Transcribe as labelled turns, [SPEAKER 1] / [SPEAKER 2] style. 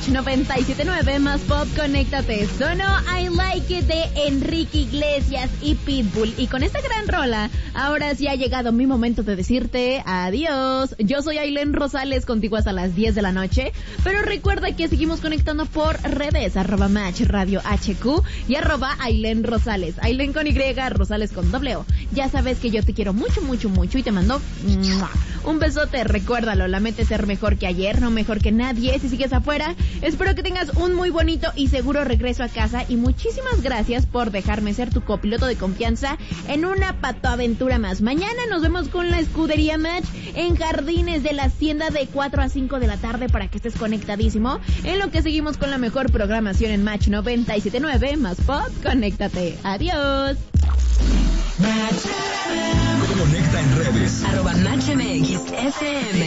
[SPEAKER 1] Match 97.9 más pop, conéctate. Sonó I Like It de Enrique Iglesias y Pitbull. Y con esta gran rola, ahora sí ha llegado mi momento de decirte adiós. Yo soy Ailén Rosales, contigo hasta las 10 de la noche. Pero recuerda que seguimos conectando por redes, @Match Radio HQ y @Ailén Rosales. Ailén con Y, Rosales con W. Ya sabes que yo te quiero mucho, mucho, mucho y te mando un besote. Recuérdalo, la meta es ser mejor que ayer, no mejor que nadie. Si sigues afuera, espero que tengas un muy bonito y seguro regreso a casa y muchísimas gracias por dejarme ser tu copiloto de confianza en una patoaventura más. Mañana nos vemos con la Escudería Match en Jardines de la Hacienda de 4 a 5 de la tarde para que estés conectadísimo, en lo que seguimos con la mejor programación en Match 97.9 más pop, conéctate. Adiós.
[SPEAKER 2] Conecta en redes
[SPEAKER 3] @MatchMXFM.